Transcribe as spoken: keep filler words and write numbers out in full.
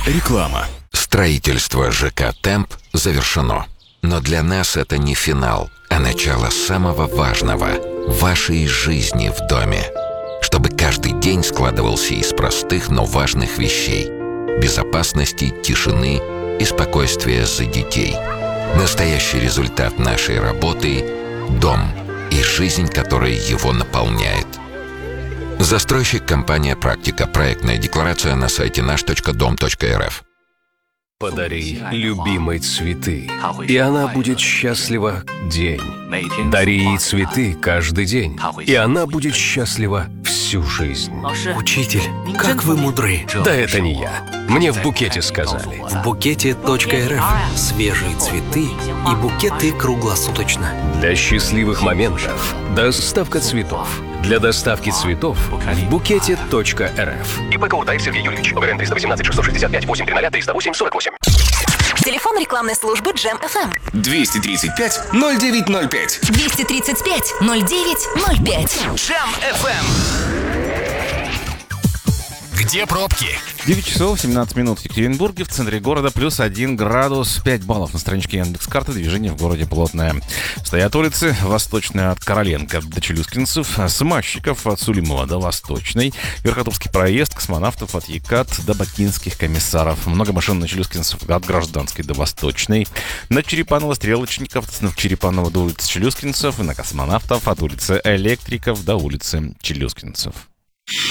Реклама. Строительство ЖК «Темп» завершено. Но для нас это не финал, а начало самого важного – вашей жизни в доме. Чтобы каждый день складывался из простых, но важных вещей – безопасности, тишины и спокойствия за детей. Настоящий результат нашей работы – дом и жизнь, которая его наполняет. Застройщик компания «Практика». Проектная декларация на сайте наш точка дом точка эр эф. Подари любимой цветы, и она будет счастлива день. Дари ей цветы каждый день, и она будет счастлива всю жизнь. Учитель, как вы мудры. Да это не я. Мне в букете сказали. В букете точка эр эф свежие цветы и букеты круглосуточно. Для счастливых моментов доставка цветов. Для доставки цветов в букете точка эр эф. ИП Кауртаев Сергей Юрьевич. ОГРН триста восемнадцать шестьсот шестьдесят пять восемь триста триста восемь сорок восемь. Телефон рекламной службы Джем эф эм. двести тридцать пять ноль девять ноль пять. двести тридцать пять ноль девять ноль пять. Джем эф эм. Где пробки? девять часов семнадцать минут в Екатеринбурге, в центре города, плюс один градус, пять баллов на страничке Яндекс.Карты, движение в городе плотное. Стоят улицы: Восточная от Короленко до Челюскинцев, Смазчиков от Сулимова до Восточной, Верхотурский проезд, Космонавтов от Екат до Бакинских комиссаров, много машин на Челюскинцев от Гражданской до Восточной, на Черепанова Стрелочников, от Черепанова до улицы Челюскинцев и на Космонавтов от улицы Электриков до улицы Челюскинцев.